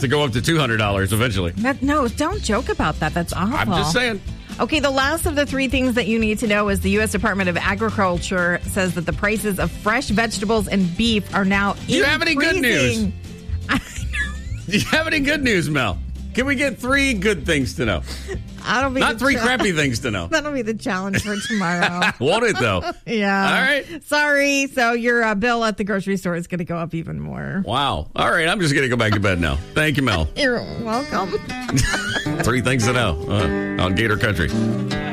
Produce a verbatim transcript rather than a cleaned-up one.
to go up to two hundred dollars eventually. That, no, don't joke about that. That's awful. I'm just saying. Okay, the last of the three things that you need to know is the U S Department of Agriculture says that the prices of fresh vegetables and beef are now increasing. Do you have any good news? Do you have any good news, Mel? Can we get three good things to know? That'll be Not three cha- crappy things to know. That'll be the challenge for tomorrow. Won't it, though? Yeah. All right. Sorry. So your uh, bill at the grocery store is going to go up even more. Wow. All right. I'm just going to go back to bed now. Thank you, Mel. You're welcome. Three things to know uh, on Gator Country.